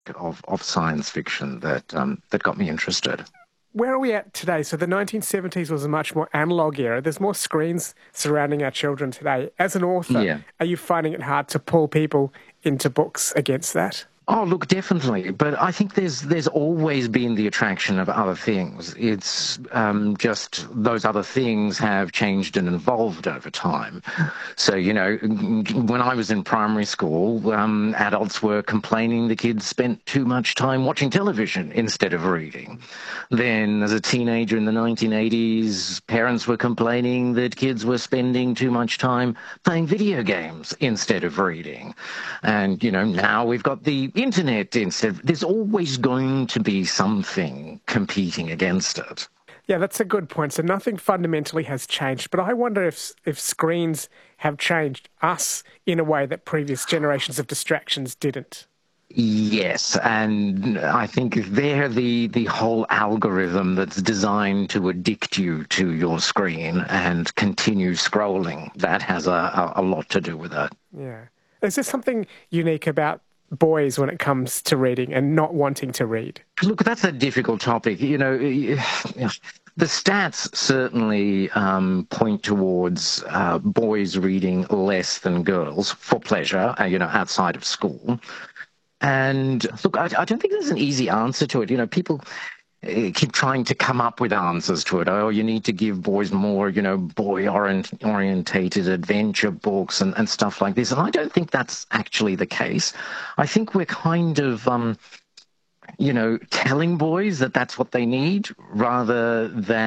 of science fiction that got me interested. Where are we at today? So the 1970s was a much more analog era. There's more screens surrounding our children today. As an author, Yeah. are you finding it hard to pull people into books against that? Oh, look, definitely. But I think there's always been the attraction of other things. It's just those other things have changed and evolved over time. So, when I was in primary school, adults were complaining the kids spent too much time watching television instead of reading. Then, as a teenager in the 1980s, parents were complaining that kids were spending too much time playing video games instead of reading. And, now we've got the internet instead. There's always going to be something competing against it. Yeah, that's a good point. So nothing fundamentally has changed, but I wonder if screens have changed us in a way that previous generations of distractions didn't. Yes, and I think they're the whole algorithm that's designed to addict you to your screen and continue scrolling. That has a lot to do with it. Yeah. Is there something unique about boys when it comes to reading and not wanting to read? Look, that's a difficult topic. The stats certainly point towards boys reading less than girls for pleasure, outside of school. And look, I don't think there's an easy answer to it. People keep trying to come up with answers to it. Oh, you need to give boys more, boy-orientated adventure books and stuff like this. And I don't think that's actually the case. I think we're kind of telling boys that that's what they need rather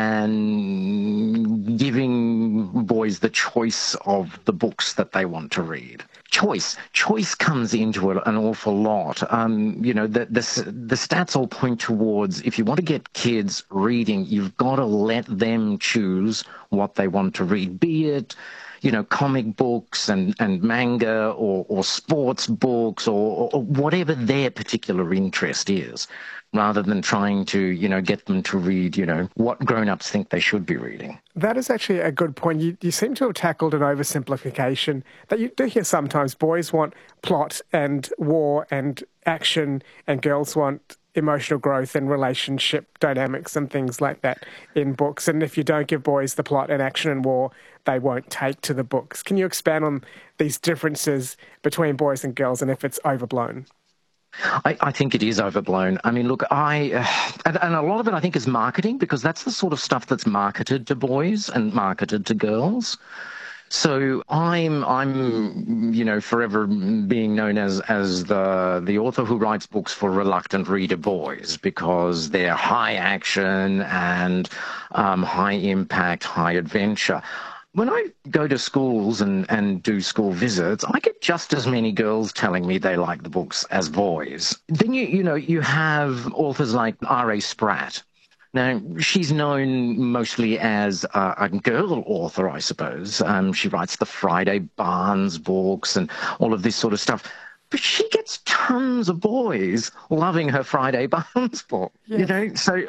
than giving boys the choice of the books that they want to read. Choice comes into it an awful lot. The stats all point towards if you want to get kids reading, you've got to let them choose what they want to read, be it comic books and manga or sports books or whatever their particular interest is, rather than trying to, get them to read, what grown-ups think they should be reading. That is actually a good point. You seem to have tackled an oversimplification that you do hear sometimes. Boys want plot and war and action, and girls want emotional growth and relationship dynamics and things like that in books. And if you don't give boys the plot and action and war, they won't take to the books. Can you expand on these differences between boys and girls and if it's overblown? I think it is overblown. I mean, look, and a lot of it I think is marketing, because that's the sort of stuff that's marketed to boys and marketed to girls. So I'm forever being known as the author who writes books for reluctant reader boys, because they're high action and high impact, high adventure. When I go to schools and do school visits, I get just as many girls telling me they like the books as boys. Then you have authors like R.A. Spratt. Now, she's known mostly as a girl author, I suppose. She writes the Friday Barnes books and all of this sort of stuff. But she gets tons of boys loving her Friday Barnes book. Yes. So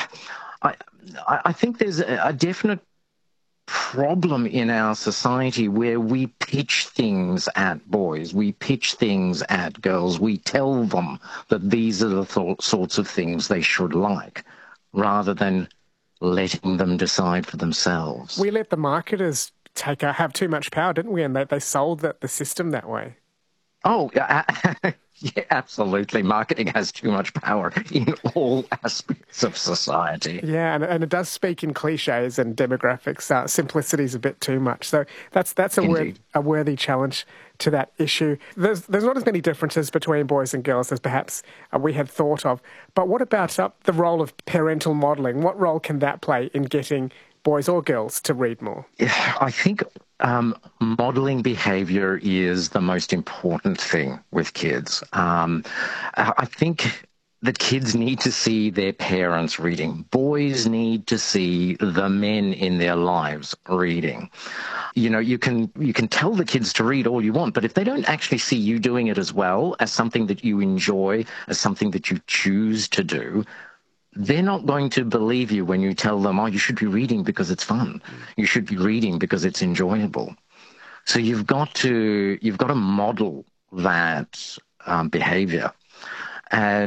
I think there's a definite problem in our society where we pitch things at boys, we pitch things at girls, we tell them that these are the sorts of things they should like, rather than letting them decide for themselves. We let the marketers have too much power, didn't we? And they sold the system that way. Oh, yeah, absolutely. Marketing has too much power in all aspects of society. Yeah, and it does speak in cliches and demographics. Simplicity is a bit too much. So that's a worthy challenge to that issue. There's not as many differences between boys and girls as perhaps we had thought of. But what about the role of parental modelling? What role can that play in getting boys or girls to read more? I think modeling behavior is the most important thing with kids. I think that kids need to see their parents reading. Boys need to see the men in their lives reading. You can tell the kids to read all you want, but if they don't actually see you doing it as well, as something that you enjoy, as something that you choose to do, they're not going to believe you when you tell them, oh, you should be reading because it's fun. You should be reading because it's enjoyable. So you've got to model that behavior. And